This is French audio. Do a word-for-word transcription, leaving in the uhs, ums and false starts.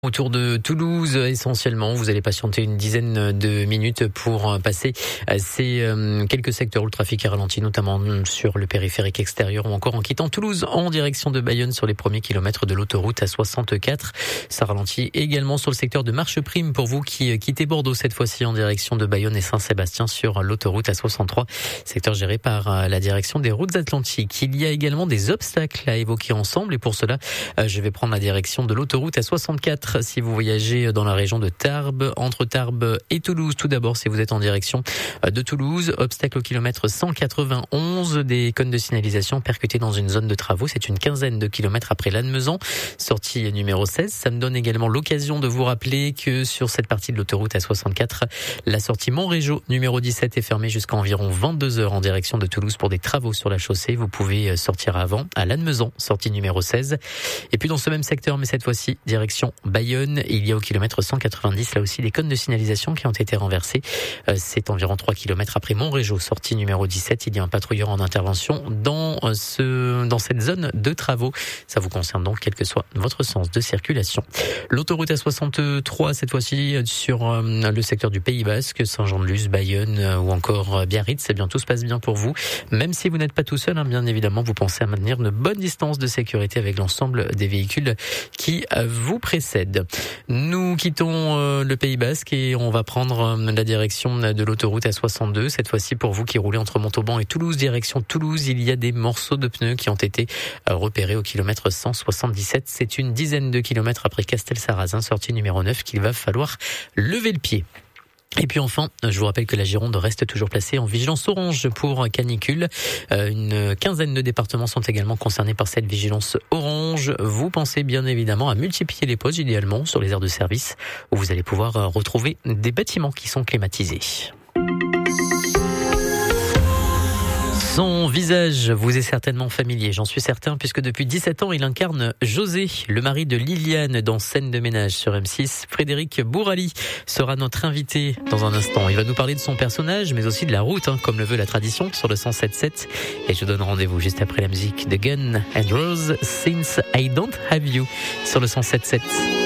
Autour de Toulouse, essentiellement, vous allez patienter une dizaine de minutes pour passer ces quelques secteurs où le trafic est ralenti, notamment sur le périphérique extérieur ou encore en quittant Toulouse en direction de Bayonne sur les premiers kilomètres de l'autoroute A soixante-quatre. Ça ralentit également sur le secteur de Marcheprime pour vous qui quittez Bordeaux cette fois-ci en direction de Bayonne et Saint-Sébastien sur l'autoroute A soixante-trois, secteur géré par la direction des routes atlantiques. Il y a également des obstacles à évoquer ensemble et pour cela, je vais prendre la direction de l'autoroute A soixante-quatre. Si vous voyagez dans la région de Tarbes, entre Tarbes et Toulouse. Tout d'abord, si vous êtes en direction de Toulouse, obstacle au kilomètre cent quatre-vingt-onze, des cônes de signalisation percutés dans une zone de travaux. C'est une quinzaine de kilomètres après Lannemezan, sortie numéro seize. Ça me donne également l'occasion de vous rappeler que sur cette partie de l'autoroute A soixante-quatre, la sortie Montrégeau numéro dix-sept est fermée jusqu'à environ vingt-deux heures en direction de Toulouse pour des travaux sur la chaussée. Vous pouvez sortir avant à Lannemezan, sortie numéro seize. Et puis dans ce même secteur, mais cette fois-ci, direction Bayonne, il y a au kilomètre cent quatre-vingt-dix là aussi des cônes de signalisation qui ont été renversés. C'est environ trois kilomètres après Montrégeau, sortie numéro dix-sept. Il y a un patrouilleur en intervention dans ce dans cette zone de travaux. Ça vous concerne donc quel que soit votre sens de circulation. L'autoroute A soixante-trois cette fois-ci sur le secteur du Pays Basque, Saint-Jean-de-Luz, Bayonne ou encore Biarritz. Eh bien tout se passe bien pour vous, même si vous n'êtes pas tout seul. Hein, bien évidemment, vous pensez à maintenir une bonne distance de sécurité avec l'ensemble des véhicules qui vous précèdent. Nous quittons euh, le Pays Basque et on va prendre euh, la direction de l'autoroute A soixante-deux. Cette fois-ci, pour vous qui roulez entre Montauban et Toulouse, direction Toulouse, il y a des morceaux de pneus qui ont été euh, repérés au kilomètre cent soixante-dix-sept. C'est une dizaine de kilomètres après Castel-Sarrazin, sortie numéro neuf, qu'il va falloir lever le pied. Et puis enfin, je vous rappelle que la Gironde reste toujours placée en vigilance orange pour canicule. Euh, une quinzaine de départements sont également concernés par cette vigilance orange. Vous pensez bien évidemment à multiplier les pauses, idéalement sur les aires de service, où vous allez pouvoir retrouver des bâtiments qui sont climatisés. Son visage vous est certainement familier, j'en suis certain, puisque depuis dix-sept ans, il incarne José, le mari de Liliane dans Scène de ménage sur M six. Frédéric Bourali sera notre invité dans un instant. Il va nous parler de son personnage, mais aussi de la route, hein, comme le veut la tradition, sur le cent sept sept. Et je donne rendez-vous juste après la musique de Gun and Roses, Since I Don't Have You, sur le cent sept sept.